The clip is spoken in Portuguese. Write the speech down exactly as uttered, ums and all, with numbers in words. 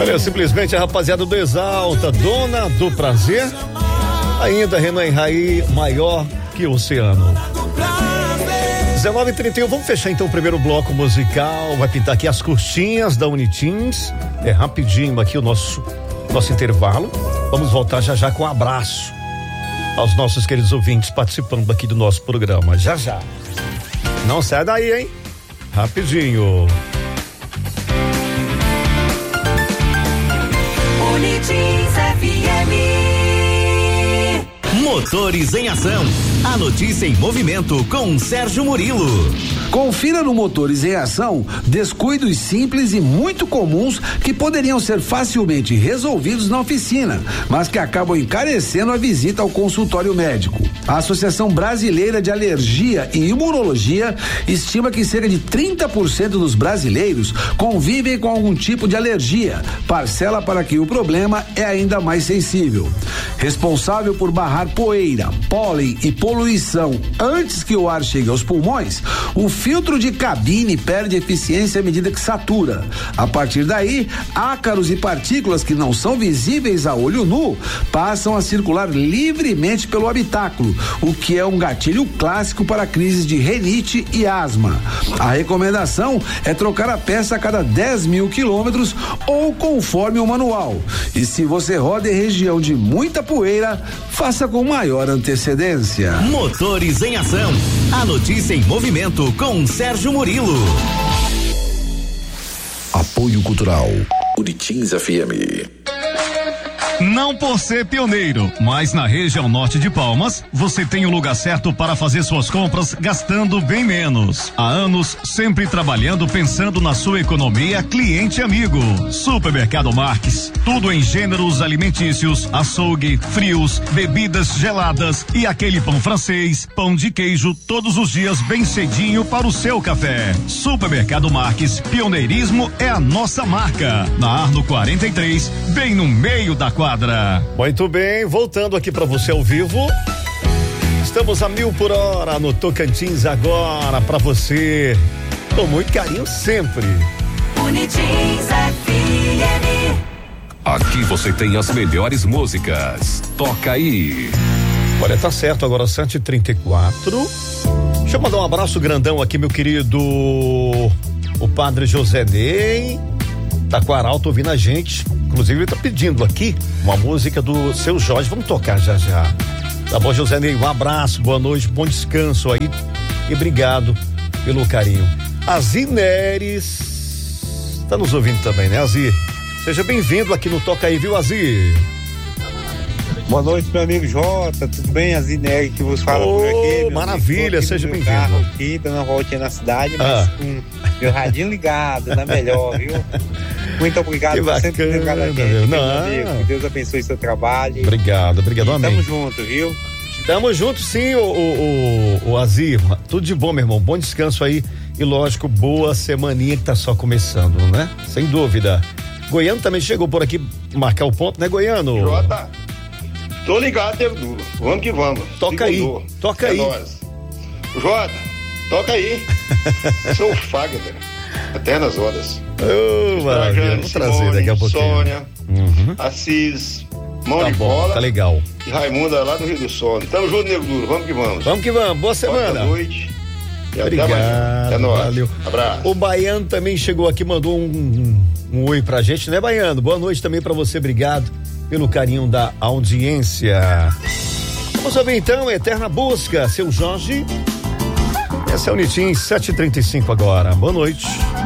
Olha, simplesmente a rapaziada do Exalta, dona do prazer. Ainda Renan e Raí, maior que o oceano. dezenove e trinta e um, vamos fechar então o primeiro bloco musical. Vai pintar aqui as curtinhas da Unitins. É rapidinho aqui o nosso, nosso intervalo. Vamos voltar já já com um abraço aos nossos queridos ouvintes participando aqui do nosso programa. Já já. Não sai daí, hein? Rapidinho. Unitins F M. Motores em Ação. A notícia em movimento com Sérgio Murilo. Confira no Motores em Ação descuidos simples e muito comuns que poderiam ser facilmente resolvidos na oficina, mas que acabam encarecendo a visita ao consultório médico. A Associação Brasileira de Alergia e Imunologia estima que cerca de trinta por cento dos brasileiros convivem com algum tipo de alergia, parcela para que o problema é ainda mais sensível. Responsável por barrar poeira, pólen e poluição antes que o ar chegue aos pulmões, o filtro de cabine perde eficiência à medida que satura. A partir daí, ácaros e partículas que não são visíveis a olho nu passam a circular livremente pelo habitáculo, o que é um gatilho clássico para crises de rinite e asma. A recomendação é trocar a peça a cada dez mil quilômetros ou conforme o manual. E se você roda em região de muita poeira, faça com maior antecedência. Motores em Ação. A notícia em movimento com Sérgio Murilo. Apoio Cultural Unitins F M. Não por ser pioneiro, mas na região norte de Palmas, você tem o lugar certo para fazer suas compras gastando bem menos. Há anos, sempre trabalhando pensando na sua economia, cliente amigo. Supermercado Marques, tudo em gêneros alimentícios, açougue, frios, bebidas geladas e aquele pão francês, pão de queijo, todos os dias bem cedinho para o seu café. Supermercado Marques, pioneirismo é a nossa marca. Na Arno quarenta e três, bem no meio da quadra. Muito bem, voltando aqui para você ao vivo. Estamos a mil por hora no Tocantins agora para você, com muito carinho sempre. Unitins F M. Aqui você tem as melhores músicas. Toca aí. Olha, tá certo, agora sete e trinta e quatro. Deixa eu mandar um abraço grandão aqui, meu querido o padre José Ney, tá com a Arauto ouvindo a gente. Inclusive ele tá pedindo aqui uma música do Seu Jorge, vamos tocar já já. Tá bom, José Ney, um abraço, boa noite, bom descanso aí e obrigado pelo carinho. Azi Neres tá nos ouvindo também, né, Azi? Seja bem-vindo aqui no Toca Aí, viu, Azi? Boa noite, meu amigo Jota, tudo bem? Azi Neres que vos fala oh, por aqui. Maravilha, aqui seja bem-vindo. Carro aqui, dando uma voltinha na cidade, mas ah. com meu radinho ligado, na melhor, viu? Muito obrigado que por bacana, sempre ter ligado a gente, meu. meu Não. amigo. Que Deus abençoe seu trabalho. Obrigado, obrigado, amém. Tamo junto, viu? Tamo junto, sim, o, o, o, o Azir. Tudo de bom, meu irmão. Bom descanso aí e, lógico, boa semaninha que tá só começando, né? Sem dúvida. Goiano também chegou por aqui marcar o ponto, né, Goiano? Jota, tô ligado, Devo Duro. Vamos que vamos. Toca Segundou. aí, toca é aí. Nós. Jota, toca aí. Sou o Fagner, Eternas Horas. Oh, maravilha, vamos trazer daqui a pouquinho. Sônia, uhum. Assis, Mão tá de bom, Bola. Tá legal. E Raimunda lá do Rio do Sol. Tamo junto, Nego Duro. Vamos que vamos. Vamos que vamos. Boa semana. Boa noite. E obrigado. Até nóis. Valeu. Abraço. O Baiano também chegou aqui, mandou um, um, um oi pra gente, né, Baiano? Boa noite também pra você. Obrigado pelo carinho da audiência. Vamos ouvir então, Eterna Busca, Seu Jorge. Essa é a Unitins sete e trinta e cinco agora. Boa noite.